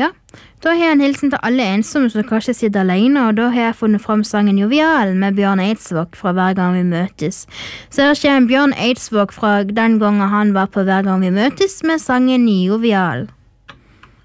Ja, da har jeg en hilsen til alle ensomme som kanskje sitter alene, og da har jeg funnet frem sangen Jovial med Bjørn Eidsvåg fra Hver gang vi møtes. Så her kommer Bjørn Eidsvåg fra den gangen han var på Hver gang vi møtes med sangen Jovial.